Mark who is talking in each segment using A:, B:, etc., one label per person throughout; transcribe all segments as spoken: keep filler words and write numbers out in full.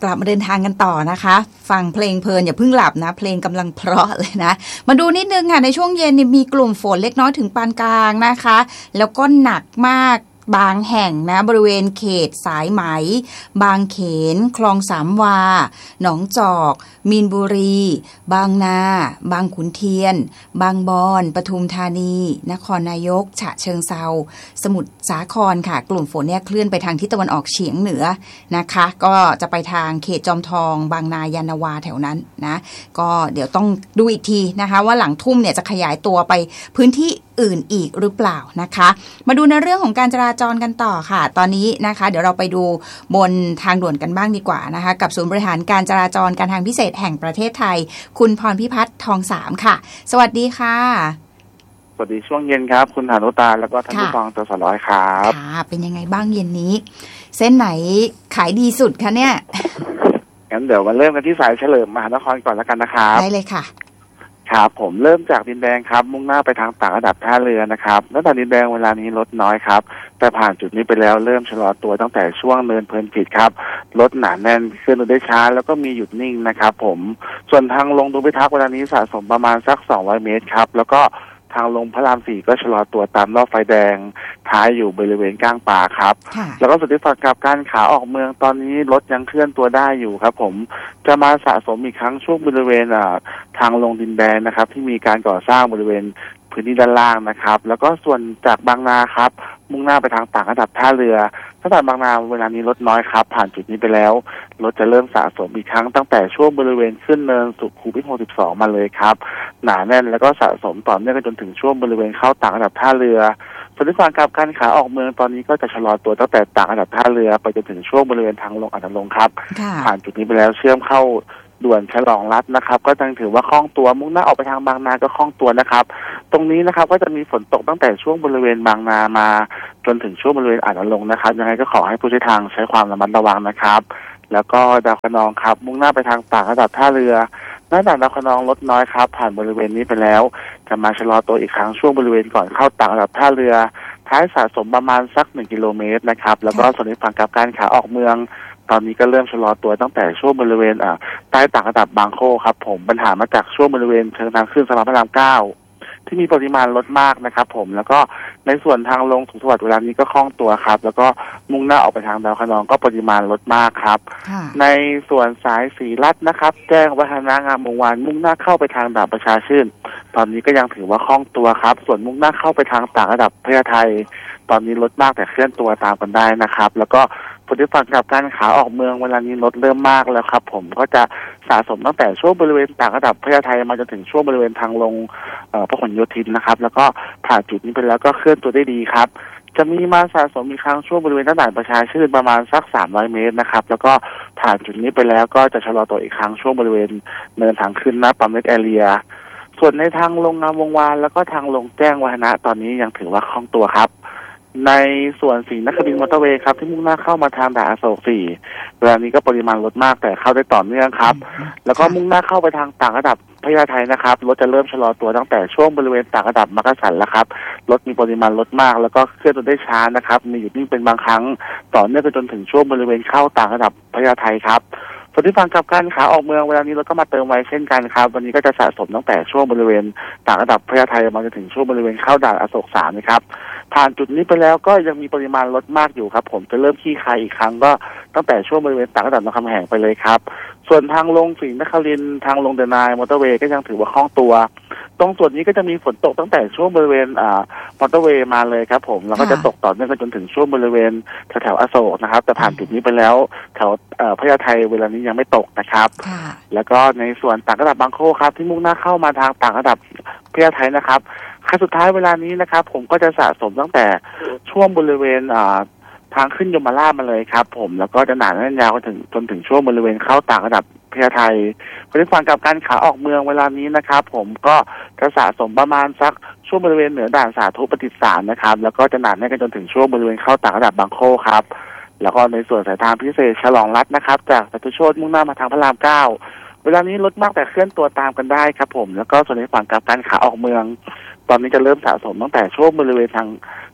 A: กลับมาเดินทางกันต่อนะคะฟังเพลงเพลินอย่าเพิ่งหลับนะเพลงกำลังเพราะเลยนะมาดูนิดนึงค่ะในช่วงเย็นมีกลุ่มฝนเล็กน้อยถึงปานกลางนะคะแล้วก็หนักมากบางแห่งนะบริเวณเขตสายไหมบางเขนคลองสามวาหนองจอกมีนบุรีบางนาบางขุนเทียนบางบอนปทุมธานีนครนายกฉะเชิงเทราสมุทรสาครค่ะกลุ่มฝนเนี่ยเคลื่อนไปทางทิศตะวันออกเฉียงเหนือนะคะก็จะไปทางเขตจอมทองบางนายานนาวาแถวนั้นนะก็เดี๋ยวต้องดูอีกทีนะคะว่าหลังทุ่มเนี่ยจะขยายตัวไปพื้นที่อื่นอีกหรือเปล่านะคะมาดูในเรื่องของการจราจรกันต่อค่ะตอนนี้นะคะเดี๋ยวเราไปดูบนทางด่วนกันบ้างดีกว่านะคะกับศูนย์บริหารการจราจรการทางพิเศษแห่งประเทศไทยคุณพรพิพัฒน์ทองสามค่ะสวัสดีค่ะ
B: สวัสดีช่วงเย็นครับคุณหานุตาแล้วก็ท่านผู้ฟังตัวสร้อยครับ
A: ค่ะเป็นยังไงบ้างเย็นนี้เส้นไหนขายดีสุดคะเนี่ย
B: งั้นเดี๋ยวมาเริ่มกันที่สายเฉลิมมหานครก่อนแล้วกันนะครับ
A: ได้เลยค่ะ
B: ครับผมเริ่มจากดินแดงครับมุ่งหน้าไปทางต่างระดับท่าเรือนะครับแล้วแต่ดินแดงเวลานี้รถน้อยครับแต่ผ่านจุดนี้ไปแล้วเริ่มชะลอตัวตั้งแต่ช่วงเนินเพลินจิตครับรถหนาแน่นเคลื่อนได้ช้าแล้วก็มีหยุดนิ่งนะครับผมส่วนทางลงดงพิทักษ์เวลานี้สะสมประมาณสักสองร้อยเมตรครับแล้วก็ทางลงพระรามสี่ก็ชะลอตัวตามรอบไฟแดงท้ายอยู่บริเวณกลางป่าครับแล้วก็สุดที่ฝั่งกับการขาออกเมืองตอนนี้รถยังเคลื่อนตัวได้อยู่ครับผมจะมาสะสมอีกครั้งช่วงบริเวณทางลงดินแดงนะครับที่มีการก่อสร้างบริเวณพื้นที่ด้านล่างนะครับแล้วก็ส่วนจากบางนาครับมุ่งหน้าไปทางต่างระดับท่าเรือถ้าจากบางนาเวลานี้รถน้อยครับผ่านจุดนี้ไปแล้วรถจะเริ่มสะสมอีกครั้งตั้งแต่ช่วงบริเวณขึ้นเนินสุขุมวิทหกสิบสองมาเลยครับหนาแน่นแล้วก็สะสมต่อเนื่องจนถึงช่วงบริเวณเข้าต่างระดับท่าเรือส่วนที่ฝั่งกับการขาออกเมืองตอนนี้ก็จะชะลอตัวตั้งแต่ต่างระดับท่าเรือไปจนถึงช่วงบริเวณทางลงอันดาลงครับผ่านจุดนี้ไปแล้วเชื่อมเข้าด่วนฉลองรัฐนะครับก็ยังถือว่าคล่องตัวมุ่งหน้าออกไปทางบางนาก็คล่องตัวนะครับตรงนี้นะครับก็จะมีฝนตกตั้งแต่ช่วงบริเวณบางนามาจนถึงช่วงบริเวณอ่างลงนะครับยังไงก็ขอให้ผู้ใช้ทางใช้ความระมัดระวังนะครับแล้วก็ดาวคะนองครับมุ่งหน้าไปทางต่างระดับท่าเรือหน้าด่านดาวคะนองลดน้อยครับผ่านบริเวณนี้ไปแล้วจะมาชะลอตัวอีกครั้งช่วงบริเวณก่อนเข้าต่างระดับท่าเรือท้ายสะสมประมาณสักหนึ่งกิโลเมตรนะครับแล้วก็ส่วนในฝั่งกับการขาออกเมืองตอนนี้ก็เริ่มชะลอตัวตั้งแต่ช่วงบริเวณอ่าใต้ต่างระดับบางโคครับผมปัญหามาจากช่วงบริเวณเชิงทางขึ้นสะพานพระรามเก้าที่มีปริมาณลดมากนะครับผมแล้วก็ในส่วนทางลงสุขสวัสดิ์เวลานี้ก็คล่องตัวครับแล้วก็มุ่งหน้าออกไปทางดาวคะนองก็ปริมาณลดมากครับในส่วนสายสีลัดนะครับแจ้งวัฒนางามวงวานมุ่งหน้าเข้าไปทางด่านประชาชื่นตอนนี้ก็ยังถือว่าคล่องตัวครับส่วนมุ่งหน้าเข้าไปทางต่างระดับพญาไทตอนนี้ลดมากแต่เคลื่อนตัวตามกันได้นะครับแล้วก็ผลที่ฝั่งกับการขาออกเมืองเวลานี้ลดเริ่มมากแล้วครับผมก็จะสะสมตั้งแต่ช่วงบริเวณต่างระดับพญาไทมาจนถึงช่วงบริเวณทางลงพหลโยธินนะครับแล้วก็ผ่านจุดนี้ไปแล้วก็เคลื่อนตัวได้ดีครับจะมีมาสะสมอีกครั้งช่วงบริเวณด่านประชาชื่นประมาณสักสามร้อยเมตรนะครับแล้วก็ผ่านจุดนี้ไปแล้วก็จะชะลอตัวอีกครั้งช่วงบริเวณเนินทางขึ้นหน้าปั๊มเมกแอเรียส่วนในทางลงงามวงวานแล้วก็ทางลงแจ้งวัฒนะตอนนี้ยังถือว่าคล่องตัวครับในส่วนสีนครินทร์มอเตอร์เวย์ครับที่มุ่งหน้าเข้ามาทางด่านอโศกสี่เวลานี้ก็ปริมาณลดมากแต่เข้าได้ต่อเนื่องครับแล้วก็มุ่งหน้าเข้าไปทางต่างระดับพญาไทนะครับรถจะเริ่มชะลอตัวตั้งแต่ช่วงบริเวณต่างระดับมักกะสันแล้วครับรถมีปริมาณลดมากแล้วก็เคลื่อนตัวได้ช้านะครับมีหยุดนิ่งเป็นบางครั้งต่อเนื่องไปจนถึงช่วงบริเวณเข้าต่างระดับพญาไทครับส่วนที่ฝั่งกับการขาออกเมืองเวลานี้เราก็มาเติมไว้เช่นกันครับวันนี้ก็จะสะสมตั้งแต่ช่วงบริเวณต่างระดับพญาไทมาจนถึงช่วงบริเวณเข้าด่านอโศกสามนะครับผ่านจุดนี้ไปแล้วก็ยังมีปริมาณลดมากอยู่ครับผมจะเริ่มขี้คายอีกครั้งก็ตั้งแต่ช่วงบริเวณต่างระดับนครแห่งไปเลยครับส่วนทางลงศรีนครินทร์ทางลงเดนายมอเตอร์เวย์ก็ยังถือว่าคล่องตัวตรงส่วนนี้ก็จะมีฝนตกตั้งแต่ช่วงบริเวณอ่ามอเตอร์เวย์มาเลยครับผมแล้วก็จะตกต่อเนื่องจนถึงช่วงบริเวณแถวๆอโศกนะครับแต่ผ่านจุดนี้ไปแล้วแถวพญาไทเวลานี้ยังไม่ตกนะครับแล้วก็ในส่วนต่างระดับบางโคครับที่มุ่งหน้าเข้ามาทางต่างระดับพญาไทนะครับขั้นสุดท้ายเวลานี้นะครับผมก็จะสะสมตั้งแต่ช่วงบริเวณอ่าทางขึ้นยมราชมาเลยครับผมแล้วก็จะหนาแน่นยาวจนถึงจนถึงช่วงบริเวณเข้าต่างระดับพญาไทผลฟังกับการขาออกเมืองเวลานี้นะครับผมก็จะสะสมประมาณสักช่วงบริเวณเหนือด่านสาธุปฏิสารนะครับแล้วก็จะหนาแน่นกันจนถึงช่วงบริเวณเข้าต่างระดับบางโคครับแล้วก็ในส่วนสายทางพิเศษฉลองรัฐนะครับจากจตุโชติมุ่งหน้ามาทางพระรามเก้าเวลานี้ลดมากแต่เคลื่อนตัวตามกันได้ครับผมแล้วก็ส่วนในฝั่งกับการขาออกเมืองตอนนี้จะเริ่มสะสมตั้งแต่ช่วงบริเวณทาง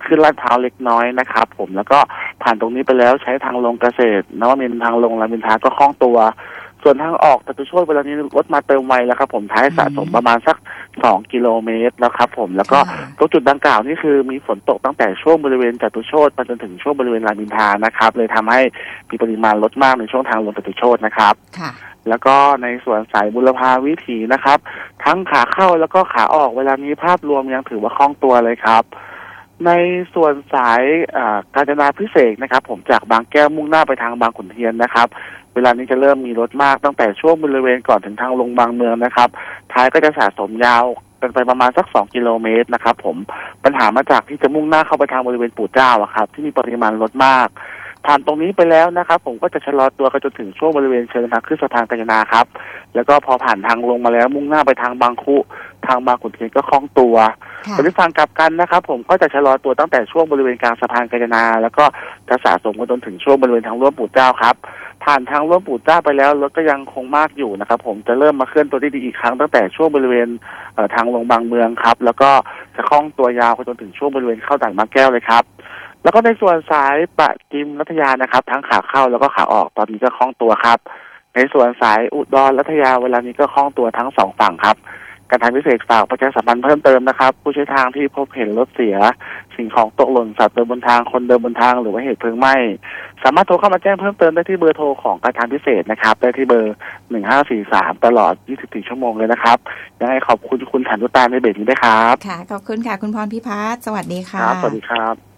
B: ขึ้นลาดพร้าวเล็กน้อยนะครับผมแล้วก็ผ่านตรงนี้ไปแล้วใช้ทางลงเกษตรนวมินทร์ทางลงรามอินทราก็คล่องตัวส่วนทางออกจตุโชติเวลานี้รถมาเติมไวแล้วครับผมท้ายสะสมประมาณสักสองกิโลเมตรแล้วครับผมแล้วก็ตรงจุดดังกล่าวนี่คือมีฝนตกตั้งแต่ช่วงบริเวณจตุโชติไปจนถึงช่วงบริเวณรามอินทรานะครับเลยทำให้มีปริมาณรถมากในช่วงทางลงจตุโชตินะครับแล้วก็ในส่วนสายบุรพาวิถีนะครับทั้งขาเข้าแล้วก็ขาออกเวลานี้ภาพรวมยังถือว่าคล่องตัวเลยครับในส่วนสายกาญจนาภิเษกนะครับผมจากบางแก้วมุ่งหน้าไปทางบางขุนเทียนนะครับเวลานี้จะเริ่มมีรถมากตั้งแต่ช่วงบริเวณก่อนถึงทางลงบางเมืองนะครับท้ายก็จะสะสมยาวกันไปประมาณสักสองกิโลเมตรนะครับผมปัญหามาจากที่จะมุ่งหน้าเข้าไปทางบริเวณปู่เจ้าอะครับที่มีปริมาณรถมากผ่านตรงนี้ไปแล้วนะครับผมก็จะชะลอตัวกันจนถึงช่วงบริเวณเชิงทางขึ้นสะพานกาญจนาครับแล้วก็พอผ่านทางลงมาแล้วมุ่งหน้าไปทางบางคุทางบางขุนเทียนก็คล่องตัวแต่ในฝั่งกลับกันนะครับผมก็จะชะลอตัวตั้งแต่ช่วงบริเวณกลางสะพานกาญจนาแล้วก็จะสะสมกันจนถึงช่วงบริเวณทางร่วมปู่เจ้าครับผ่านทางร่วมปู่เจ้าไปแล้วรถก็ยังคงมากอยู่นะครับผมจะเริ่มมาเคลื่อนตัวได้ดีอีกครั้งตั้งแต่ช่วงบริเวณทางลงบางเมืองครับแล้วก็จะคล่องตัวยาวไปจนถึงช่วงบริเวณเข้าด่านบางแก้วเลยครับแล้วก็ในส่วนสายปะจิมรัตยานะครับทั้งขาเข้าแล้วก็ขาออกตอนนี้ก็คล่องตัวครับในส่วนสายอุดรรัตยาเวลานี้ก็คล่องตัวทั้งสองฝั่งครับการทางพิเศษฝากประชาสัมพันธ์เพิ่มเติมนะครับผู้ใช้ทางที่พบเห็นรถเสียสิ่งของตกหล่นสัตว์เดินบนทางคนเดินบนทางหรือว่าเหตุเพลิงไหม้สามารถโทรเข้ามาแจ้งเพิ่มเติมได้ที่เบอร์โทรของการทางพิเศษนะครับได้ที่เบอร์หนึ่งห้าสี่สามตลอดยี่สิบสี่ชั่วโมงเลยนะครับยังไงขอบคุณคุณฐานุตาในเบรกนี้ด้วยครับ
A: ค่ะขอบคุณค่ะคุณพรพิพัฒน์สวัสดีค่ะ
B: ครับสวัสดีครับ